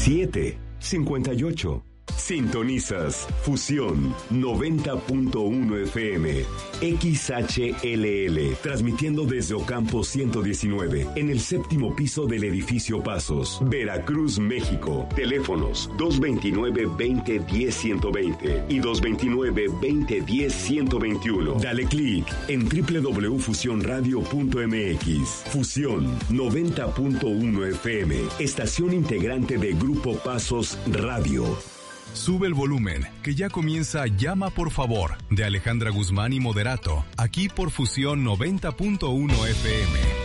758. Sintonizas Fusión 90.1 FM XHLL, transmitiendo desde Ocampo 119, en el séptimo piso del edificio Pasos, Veracruz, México. Teléfonos 229-2010-120 y 229-2010-121. Dale clic en www.fusionradio.mx. Fusión 90.1 FM, estación integrante de Grupo Pasos Radio. Sube el volumen, que ya comienza Llama por favor, de Alejandra Guzmán y Moderato, aquí por Fusión 90.1 FM.